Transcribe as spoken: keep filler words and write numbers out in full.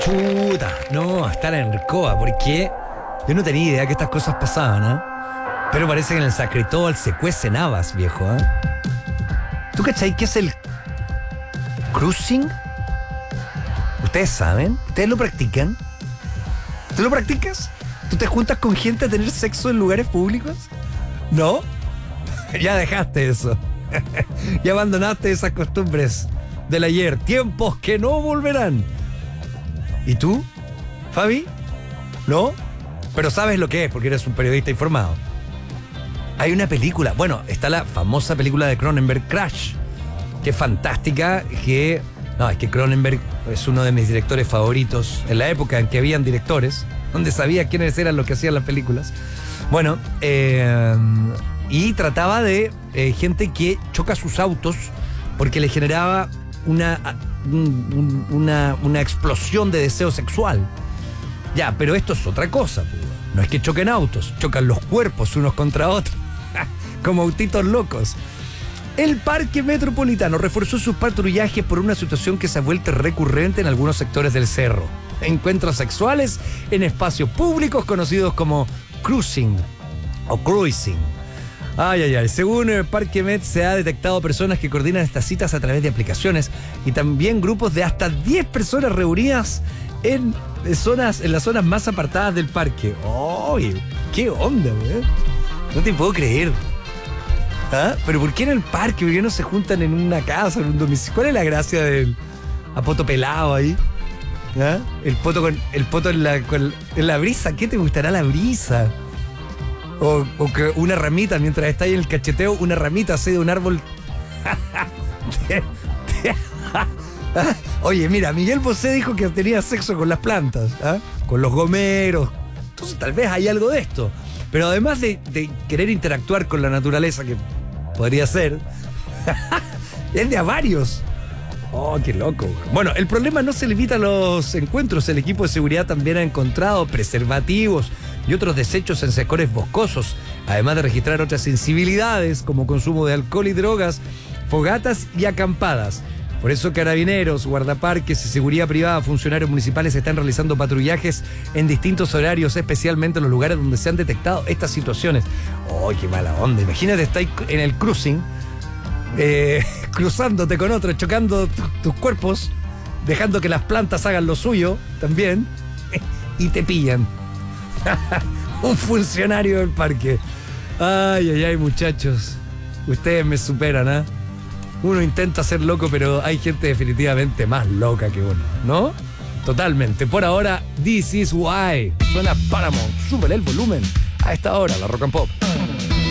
Chuta, no, estar en Recoba, porque yo no tenía idea que estas cosas pasaban, ¿eh? Pero parece que en el San Cristóbal se cuecen habas, viejo, ¿eh? ¿Tú cachai qué es el cruising? ¿Ustedes saben? ¿Ustedes lo practican? ¿Tú lo practicas? ¿Tú te juntas con gente a tener sexo en lugares públicos? ¿No? Ya dejaste eso. Ya abandonaste esas costumbres del ayer. Tiempos que no volverán. ¿Y tú, Fabi? ¿No? Pero sabes lo que es, porque eres un periodista informado. Hay una película, bueno, está la famosa película de Cronenberg, Crash, que es fantástica, que... No, es que Cronenberg es uno de mis directores favoritos, en la época en que habían directores, donde sabía quiénes eran los que hacían las películas. Bueno, eh, y trataba de eh, gente que choca sus autos porque le generaba una, un, una, una explosión de deseo sexual. Ya, pero esto es otra cosa. No es que choquen autos, chocan los cuerpos unos contra otros, como autitos locos. El Parque Metropolitano reforzó sus patrullajes por una situación que se ha vuelto recurrente en algunos sectores del cerro. Encuentros sexuales en espacios públicos conocidos como cruising o cruising. Ay, ay, ay. Según el Parque Met, se ha detectado personas que coordinan estas citas a través de aplicaciones y también grupos de hasta diez personas reunidas en zonas, en las zonas más apartadas del parque. ¡Ay! ¡Qué onda, güey! No te puedo creer. ¿Ah? ¿Pero por qué en el parque? ¿Por qué no se juntan en una casa, en un domicilio? ¿Cuál es la gracia del a poto pelado ahí? ¿Ah? El poto con el poto en la, con, en la brisa. ¿Qué te gustará la brisa? O, o que una ramita, mientras está ahí en el cacheteo, una ramita así de un árbol. Oye, mira, Miguel Bosé dijo que tenía sexo con las plantas, ¿ah? Con los gomeros. Entonces tal vez hay algo de esto. Pero además de, de querer interactuar con la naturaleza, que podría ser, es de a varios. Oh, qué loco. Bueno, el problema no se limita a los encuentros. El equipo de seguridad también ha encontrado preservativos y otros desechos en sectores boscosos, además de registrar otras sensibilidades como consumo de alcohol y drogas, fogatas y acampadas. Por eso carabineros, guardaparques y seguridad privada, funcionarios municipales están realizando patrullajes en distintos horarios, especialmente en los lugares donde se han detectado estas situaciones. ¡Oh, qué mala onda! Imagínate, estar en el cruising, eh, cruzándote con otros, chocando t- tus cuerpos, dejando que las plantas hagan lo suyo también, y te pillan. Un funcionario del parque. Ay, ay, ay, muchachos. Ustedes me superan, ¿ah? ¿eh? Uno intenta ser loco, pero hay gente definitivamente más loca que uno, ¿no? Totalmente. Por ahora, This Is Why. Suena Paramount. Súbele el volumen a esta hora, la Rock and Pop.